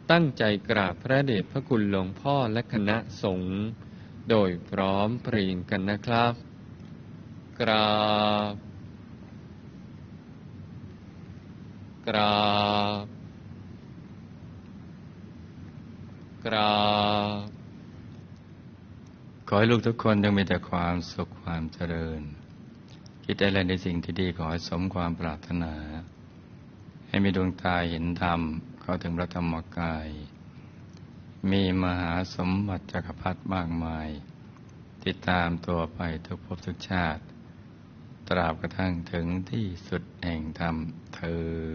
ตั้งใจกราบพระเดชพระคุณหลวงพ่อและคณะสงฆ์โดยพร้อมเพรียงกันนะครับกราบกราบกราบขอให้ลูกทุกคนจงมีแต่ความสุขความเจริญคิดอะไรในสิ่งที่ดีขอให้สมความปรารถนาให้มีดวงตาเห็นธรรมเข้าถึงพระธรรมกายมีมหาสมบัติจักรพรรดิมากมายติดตามตัวไปทุกภพทุกชาติตราบกระทั่งถึงที่สุดแห่งธรรมเทอญ